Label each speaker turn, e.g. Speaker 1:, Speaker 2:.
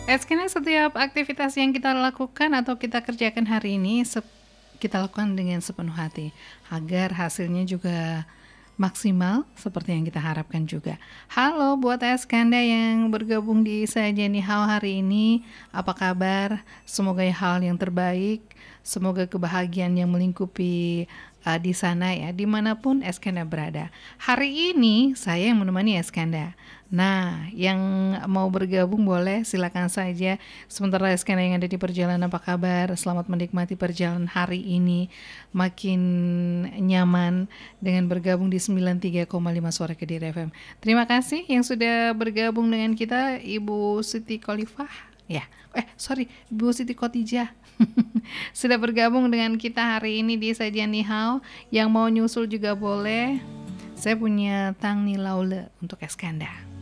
Speaker 1: Karena setiap aktivitas yang kita lakukan atau kita kerjakan hari ini kita lakukan dengan sepenuh hati agar hasilnya juga maksimal seperti yang kita harapkan juga. Halo buat Eskanda yang bergabung di Saja Nihao hari ini, apa kabar? Semoga hal yang terbaik, semoga kebahagiaan yang melingkupi di sana ya, dimanapun Eskanda berada. Hari ini saya yang menemani Eskanda. Nah, yang mau bergabung boleh silakan saja. Sementara Eskanda yang ada di perjalanan, apa kabar? Selamat menikmati perjalanan hari ini. Makin nyaman dengan bergabung di 93,5 Suara Kediri FM. Terima kasih yang sudah bergabung dengan kita, Ibu Siti Khalifah. Ya, Ibu Siti Khotijah. Sudah bergabung dengan kita hari ini di Sajian Nihao. Yang mau nyusul juga boleh. Saya punya Tang Ni Laule untuk Eskanda.